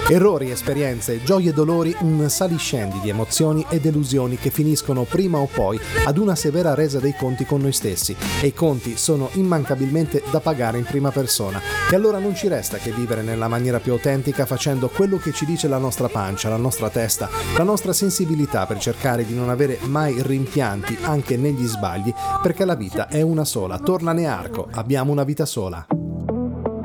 Errori, esperienze, gioie e dolori, un saliscendi di emozioni e delusioni che finiscono prima o poi ad una severa resa dei conti con noi stessi, e i conti sono immancabilmente da pagare in prima persona. E allora non ci resta che vivere nella maniera più autentica, facendo quello che ci dice la nostra pancia, la nostra testa, la nostra sensibilità, per cercare di non avere mai rimpianti anche negli sbagli, perché la vita è una sola. Torna Nearco, abbiamo una vita sola.